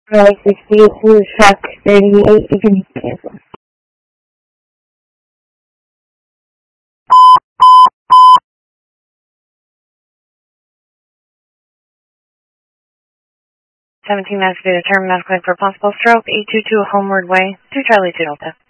Alright, 62, shock 38, you can cancel. Seventeen minutes to determine medical for possible stroke, 822 Homeward Way, 2 Charlie 2 Delta.